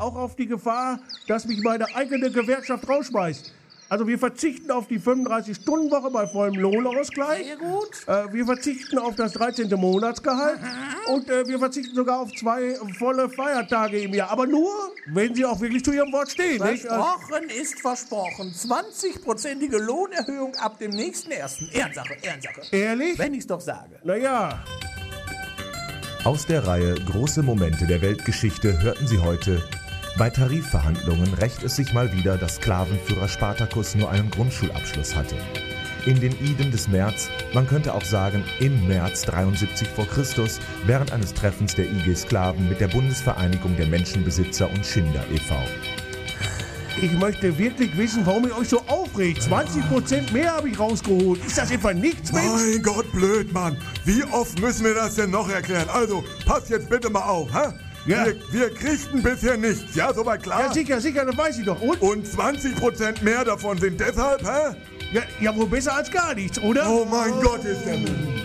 auch auf die Gefahr, dass mich meine eigene Gewerkschaft rausschmeißt. Also wir verzichten auf die 35-Stunden-Woche bei vollem Lohnausgleich. Sehr gut. Wir verzichten auf das 13. Monatsgehalt. Und wir verzichten sogar auf 2 volle Feiertage im Jahr. Aber nur, wenn Sie auch wirklich zu Ihrem Wort stehen. Nicht? Versprochen ist versprochen. 20%ige Lohnerhöhung ab dem nächsten 1. Ehrensache, Ehrensache. Ehrlich? Wenn ich's doch sage. Naja. Aus der Reihe Große Momente der Weltgeschichte hörten Sie heute: Bei Tarifverhandlungen rächt es sich mal wieder, dass Sklavenführer Spartacus nur einen Grundschulabschluss hatte. In den Iden des März, man könnte auch sagen im März 73 vor Christus, während eines Treffens der IG Sklaven mit der Bundesvereinigung der Menschenbesitzer und Schinder e.V. Ich möchte wirklich wissen, warum ihr euch so aufregt. 20% mehr habe ich rausgeholt. Ist das etwa nichts, Mensch? Mein Gott, blöd, Mann. Wie oft müssen wir das denn noch erklären? Also, passt jetzt bitte mal auf, hä? Ja. Wir kriegten bisher nichts, ja, soweit klar? Ja, sicher, das weiß ich doch. Und 20% mehr davon sind deshalb, hä? Ja, wohl besser als gar nichts, oder? Oh mein Gott, ist der Müll.